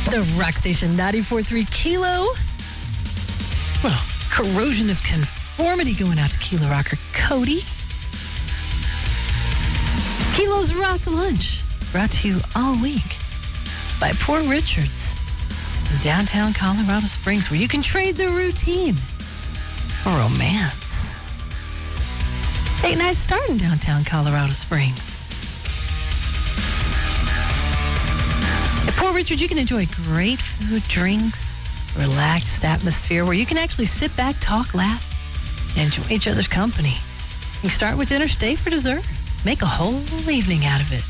The Rock Station 94.3 Kilo. Well, corrosion of conformity going out to Kilo Rocker Cody. Kilo's Rock Lunch, brought to you all week by Poor Richards in downtown Colorado Springs, where you can trade the routine for romance. Date night start in downtown Colorado Springs. At Poor Richards, you can enjoy great food, drinks, relaxed atmosphere where you can actually sit back, talk, laugh, and enjoy each other's company. You can start with dinner, stay for dessert, make a whole evening out of it.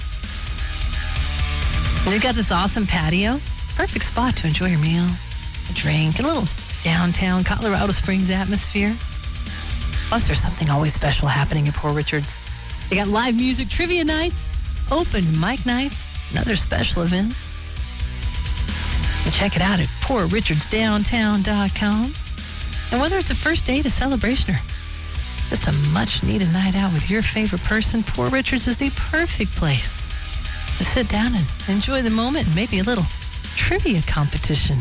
And they've got this awesome patio. It's a perfect spot to enjoy your meal, a drink, a little downtown Colorado Springs atmosphere. Plus, there's something always special happening at Poor Richards. They got live music, trivia nights, open mic nights, and other special events. And check it out at poorrichardsdowntown.com. And whether it's a first date, a celebration, or just a much-needed night out with your favorite person, Poor Richards is the perfect place to sit down and enjoy the moment and maybe a little trivia competition.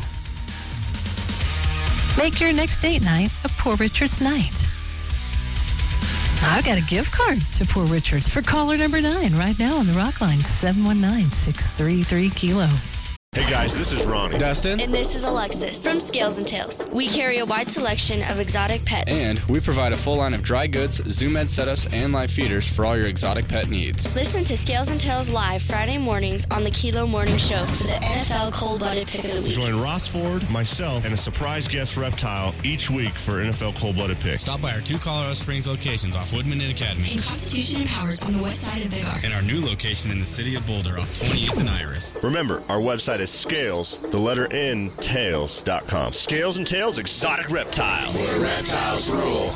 Make your next date night a Poor Richards night. I've got a gift card to Poor Richards for caller number 9 right now on the Rock Line, 719-633-KILO. Hey guys, this is Ronnie. Dustin. And this is Alexis from Scales and Tails. We carry a wide selection of exotic pets. And we provide a full line of dry goods, Zoom Ed setups, and live feeders for all your exotic pet needs. Listen to Scales and Tails live Friday mornings on the Kilo Morning Show for the NFL Cold-Blooded Pick of the Week. Join Ross Ford, myself, and a surprise guest reptile each week for NFL Cold-Blooded Pick. Stop by our 2 Colorado Springs locations off Woodman and Academy. In Constitution and Powers on the west side of Big R. And our new location in the city of Boulder off 28th and Iris. Remember, our website is Scales, the letter N, Tails.com. Scales and Tails Exotic Reptiles. Where reptiles rule.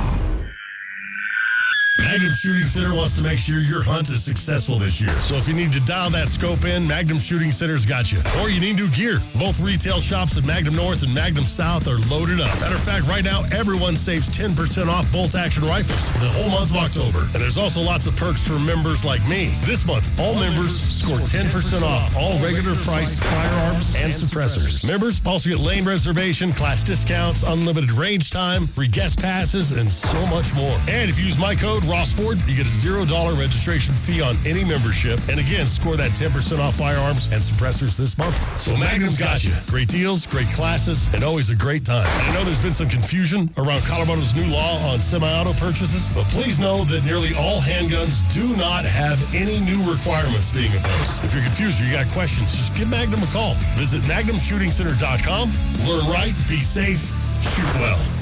Magnum Shooting Center wants to make sure your hunt is successful this year. So if you need to dial that scope in, Magnum Shooting Center's got you. Or you need new gear. Both retail shops at Magnum North and Magnum South are loaded up. Matter of fact, right now, everyone saves 10% off bolt-action rifles the whole month of October. And there's also lots of perks for members like me. This month, all members score 10% off all regular priced firearms and suppressors. Members also get lane reservation, class discounts, unlimited range time, free guest passes, and so much more. And if you use my code Ross Ford, you get a $0 registration fee on any membership. And again, score that 10% off firearms and suppressors this month. So Magnum's got you. Great deals, great classes, and always a great time. And I know there's been some confusion around Colorado's new law on semi-auto purchases, but please know that nearly all handguns do not have any new requirements being imposed. If you're confused or you got questions, just give Magnum a call. Visit MagnumShootingCenter.com. Learn right, be safe, shoot well.